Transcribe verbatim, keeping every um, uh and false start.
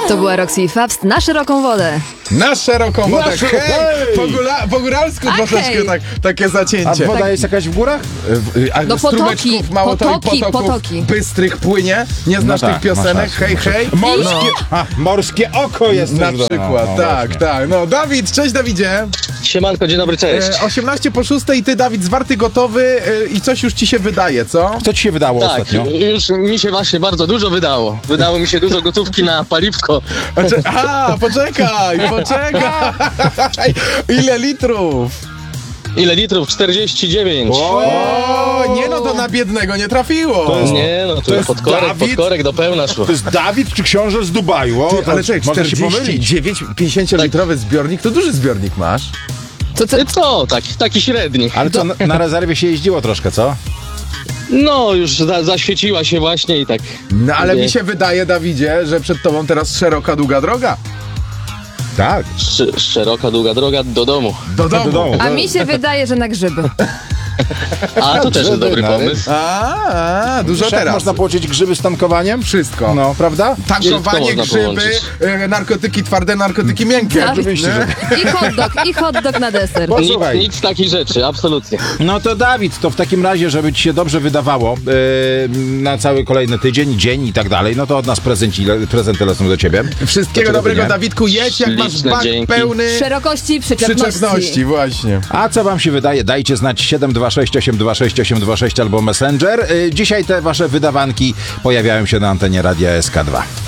To była Roxy i Fabst na szeroką wodę. Na szeroką wodę. Na szy- Hej! hej! Po, góra, po góralsku A troszeczkę hej! tak, takie A zacięcie. woda jest jakaś w górach? W- A No strumeczków potoki, mało to i potoki, potoków potoki. bystrych płynie. Nie znasz No tych tak, piosenek? masz rację, Hej, masz hej. Morskie, a, morskie oko jest Na też do- przykład, no, no, tak, właśnie. tak. No, Dawid, cześć Dawidzie. Siemanko, dzień dobry, cześć. E, osiemnaście po szóstej, ty Dawid zwarty, gotowy e, i coś już ci się wydaje, co? Co ci się wydało Tak, ostatnio? już mi się właśnie bardzo dużo wydało. Wydało mi się dużo gotówki na paliwko. A, cze- a poczekaj, poczekaj. Ile litrów? Ile litrów? czterdzieści dziewięć. O, nie no, to na biednego nie trafiło. To jest- Nie no, tu jest podkorek, Dawid? podkorek do pełna szło. To jest Dawid czy książę z Dubaju? O, Ty, to ale czekaj, można się czterdzieści pomylić. dziewięć pięćdziesięciolitrowy zbiornik, to duży zbiornik masz. To co? Ty co, taki, taki średni. Ale co, na, na rezerwie się jeździło troszkę, co? No, już za, zaświeciła się właśnie i tak. No ale Nie. mi się wydaje, Dawidzie, że przed tobą teraz szeroka, długa droga. Tak. Sz, szeroka, długa droga do domu. Do domu. Do domu. A mi się wydaje, że na grzyby. A to też jest dobry nawet. pomysł. A, a dużo Wiesz, jak teraz. można połączyć grzyby z tankowaniem? Wszystko. No, prawda? Tankowanie, Wszystko można grzyby, połączyć. e, narkotyki twarde, narkotyki miękkie. Tak. Oczywiście, że... I hot dog, i hot dog na deser. Bo Nic, słuchaj, nic takich rzeczy, absolutnie. no to Dawid, to w takim razie, żeby ci się dobrze wydawało yy, na cały kolejny tydzień, dzień i tak dalej, no to od nas prezenci, prezenty lecą do ciebie. Wszystkiego Dlaczego dobrego, nie? Dawidku, jedź jak masz Śliczne bak dzięki. pełny Szerokości i przyczepności. przyczepności, właśnie. A co wam się wydaje? Dajcie znać siedem dwa sześć osiem dwa sześć osiem dwa sześć albo Messenger. Yy, dzisiaj te wasze wydawanki pojawiają się na antenie Radia S K dwa.